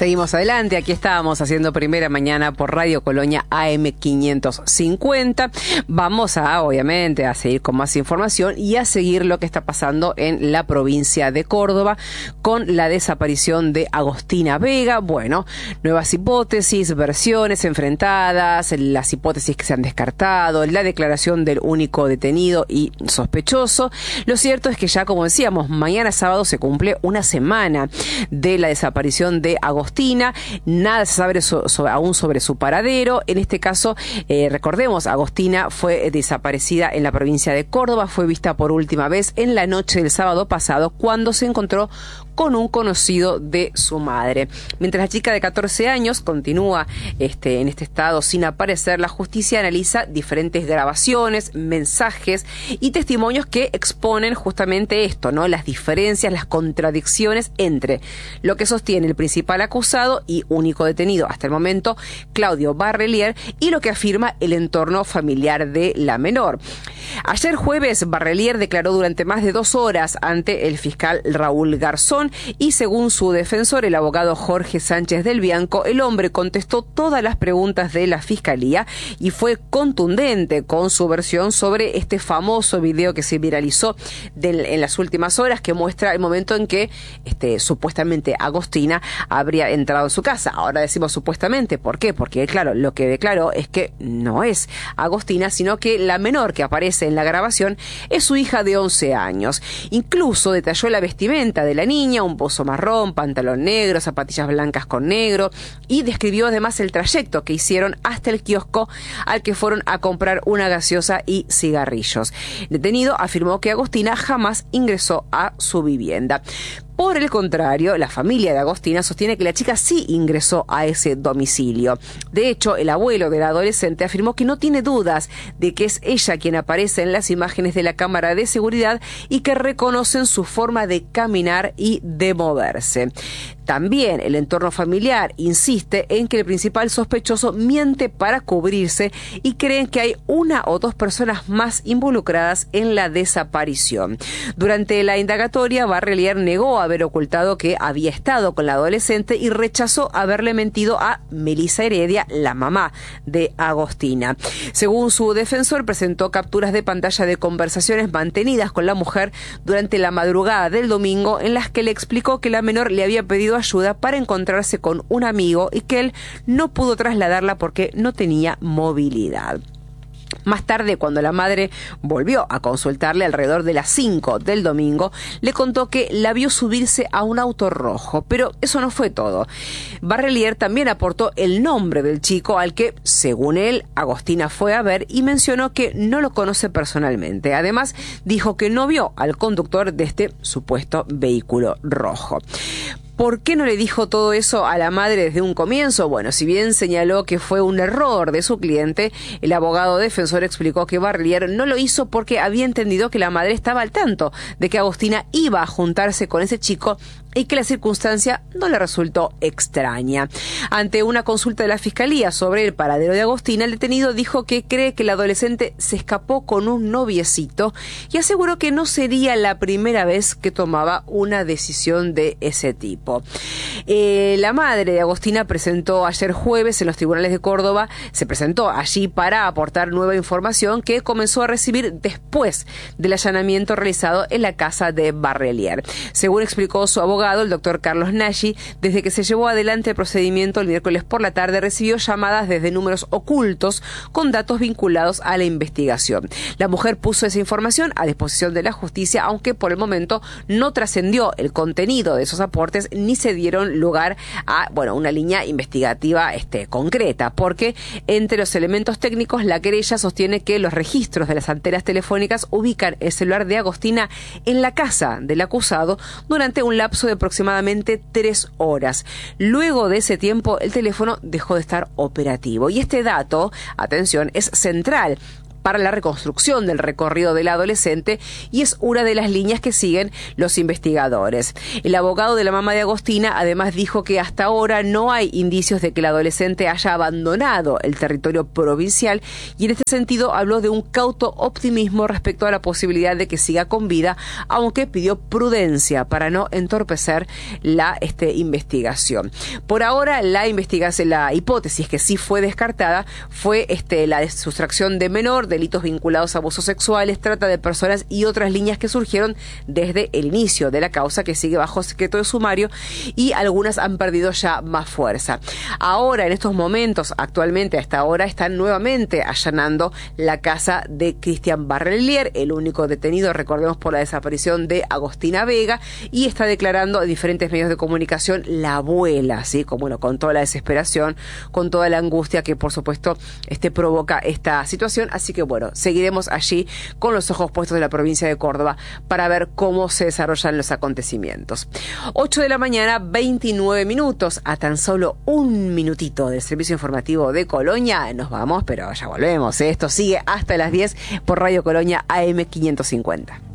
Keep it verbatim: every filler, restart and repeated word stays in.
Seguimos adelante, aquí estábamos haciendo Primera Mañana por Radio Colonia A M quinientos cincuenta. Vamos a, obviamente, a seguir con más información y a seguir lo que está pasando en la provincia de Córdoba con la desaparición de Agostina Vega. Bueno, nuevas hipótesis, versiones enfrentadas, las hipótesis que se han descartado, la declaración del único detenido y sospechoso. Lo cierto es que ya, como decíamos, mañana sábado se cumple una semana de la desaparición de Agostina. Nada se sabe so, so, aún sobre su paradero. En este caso, eh, recordemos, Agostina fue desaparecida en la provincia de Córdoba, fue vista por última vez en la noche del sábado pasado cuando se encontró con un conocido de su madre. Mientras la chica de catorce años continúa este, en este estado sin aparecer, la justicia analiza diferentes grabaciones, mensajes y testimonios que exponen justamente esto, ¿no? Las diferencias, las contradicciones entre lo que sostiene el principal acusado y único detenido hasta el momento, Claudio Barrelier, y lo que afirma el entorno familiar de la menor. Ayer jueves, Barrelier declaró durante más de dos horas ante el fiscal Raúl Garzón y, según su defensor, el abogado Jorge Sánchez del Bianco, el hombre contestó todas las preguntas de la fiscalía y fue contundente con su versión sobre este famoso video que se viralizó de, en las últimas horas, que muestra el momento en que este, supuestamente Agostina habría entrado en su casa. Ahora decimos supuestamente, ¿por qué? Porque, claro, lo que declaró es que no es Agostina, sino que la menor que aparece en la grabación es su hija de once años. Incluso detalló la vestimenta de la niña, un buzo marrón, pantalón negro, zapatillas blancas con negro, y describió además el trayecto que hicieron hasta el kiosco al que fueron a comprar una gaseosa y cigarrillos. El detenido afirmó que Agostina jamás ingresó a su vivienda. Por el contrario, la familia de Agostina sostiene que la chica sí ingresó a ese domicilio. De hecho, el abuelo del adolescente afirmó que no tiene dudas de que es ella quien aparece en las imágenes de la cámara de seguridad y que reconocen su forma de caminar y de moverse. También el entorno familiar insiste en que el principal sospechoso miente para cubrirse y creen que hay una o dos personas más involucradas en la desaparición. Durante la indagatoria, Barrelier negó haber ocultado que había estado con la adolescente y rechazó haberle mentido a Melissa Heredia, la mamá de Agostina. Según su defensor, presentó capturas de pantalla de conversaciones mantenidas con la mujer durante la madrugada del domingo en las que le explicó que la menor le había pedido ayuda para encontrarse con un amigo y que él no pudo trasladarla porque no tenía movilidad. Más tarde, cuando la madre volvió a consultarle alrededor de las cinco del domingo, le contó que la vio subirse a un auto rojo, pero eso no fue todo. Barrelier también aportó el nombre del chico al que, según él, Agostina fue a ver y mencionó que no lo conoce personalmente. Además, dijo que no vio al conductor de este supuesto vehículo rojo. ¿Por qué no le dijo todo eso a la madre desde un comienzo? Bueno, si bien señaló que fue un error de su cliente, el abogado defensor explicó que Barrelier no lo hizo porque había entendido que la madre estaba al tanto de que Agostina iba a juntarse con ese chico y que la circunstancia no le resultó extraña. Ante una consulta de la Fiscalía sobre el paradero de Agostina, el detenido dijo que cree que el adolescente se escapó con un noviecito y aseguró que no sería la primera vez que tomaba una decisión de ese tipo. Eh, la madre de Agostina presentó ayer jueves en los tribunales de Córdoba, se presentó allí para aportar nueva información que comenzó a recibir después del allanamiento realizado en la casa de Barrelier. Según explicó su abogado, el doctor Carlos Nagy, desde que se llevó adelante el procedimiento el miércoles por la tarde, recibió llamadas desde números ocultos con datos vinculados a la investigación. La mujer puso esa información a disposición de la justicia, aunque por el momento no trascendió el contenido de esos aportes ni se dieron lugar a, bueno, una línea investigativa este, concreta, porque entre los elementos técnicos, la querella sostiene que los registros de las antenas telefónicas ubican el celular de Agostina en la casa del acusado durante un lapso de aproximadamente tres horas. Luego de ese tiempo, el teléfono dejó de estar operativo. Y este dato, atención, es central, para la reconstrucción del recorrido del adolescente y es una de las líneas que siguen los investigadores. El abogado de la mamá de Agostina además dijo que hasta ahora no hay indicios de que el adolescente haya abandonado el territorio provincial y en este sentido habló de un cauto optimismo respecto a la posibilidad de que siga con vida, aunque pidió prudencia para no entorpecer la este, investigación. Por ahora la investigación, la hipótesis que sí fue descartada fue este, la de sustracción de menor, delitos vinculados a abusos sexuales, trata de personas y otras líneas que surgieron desde el inicio de la causa, que sigue bajo secreto de sumario, y algunas han perdido ya más fuerza. Ahora, en estos momentos, actualmente, hasta ahora, están nuevamente allanando la casa de Cristian Barrelier, el único detenido, recordemos, por la desaparición de Agostina Vega, y está declarando en diferentes medios de comunicación la abuela, ¿sí? Como, bueno, con toda la desesperación, con toda la angustia que, por supuesto, este, provoca esta situación. Así que, bueno, seguiremos allí con los ojos puestos de la provincia de Córdoba para ver cómo se desarrollan los acontecimientos. ocho de la mañana, veintinueve minutos, a tan solo un minutito del servicio informativo de Colonia. Nos vamos, pero ya volvemos, ¿eh? Esto sigue hasta las diez por Radio Colonia A M quinientos cincuenta.